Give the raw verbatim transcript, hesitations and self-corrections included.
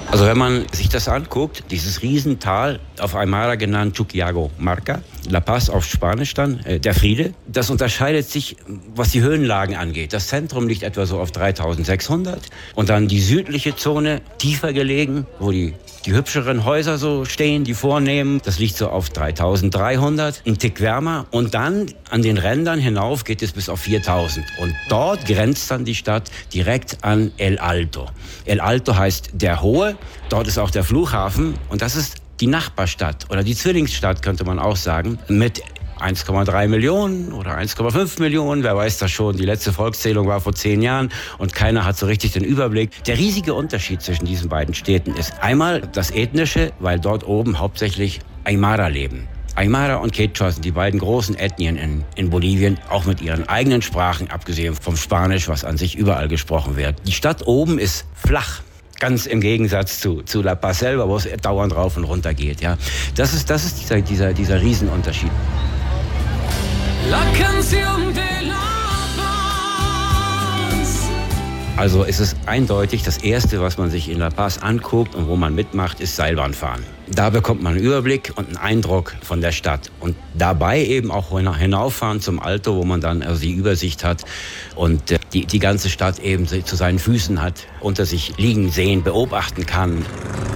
Also wenn man sich das anguckt, dieses Riesental, auf Aymara genannt Chuquiago Marca, La Paz auf Spanisch dann, äh, der Friede, das unterscheidet sich, was die Höhenlagen angeht. Das Zentrum liegt etwa so auf dreitausendsechshundert und dann die südliche Zone, tiefer gelegen, wo die, die hübscheren Häuser so stehen, die vornehmen, das liegt so auf dreitausenddreihundert, ein Tick wärmer und dann an den Rändern hinauf geht es bis auf viertausend und dort grenzt dann die Stadt direkt an El Alto. El Alto heißt der Hohe, dort ist auch der Flughafen und das ist die Nachbarstadt oder die Zwillingsstadt, könnte man auch sagen, mit eins Komma drei Millionen oder eins Komma fünf Millionen, wer weiß das schon. Die letzte Volkszählung war vor zehn Jahren und keiner hat so richtig den Überblick. Der riesige Unterschied zwischen diesen beiden Städten ist einmal das Ethnische, weil dort oben hauptsächlich Aymara leben. Aymara und Quechua sind die beiden großen Ethnien in, in Bolivien, auch mit ihren eigenen Sprachen, abgesehen vom Spanisch, was an sich überall gesprochen wird. Die Stadt oben ist flach. Ganz im Gegensatz zu, zu La Paz selber, wo es dauernd rauf und runter geht. Ja. Das ist, das ist dieser, dieser, dieser Riesenunterschied. La canción de La Paz. Also ist es eindeutig, das Erste, was man sich in La Paz anguckt und wo man mitmacht, ist Seilbahnfahren. Da bekommt man einen Überblick und einen Eindruck von der Stadt. Und dabei eben auch hinauffahren zum Alto, wo man dann also die Übersicht hat und äh, die, die ganze Stadt eben zu seinen Füßen hat, unter sich liegen sehen, beobachten kann.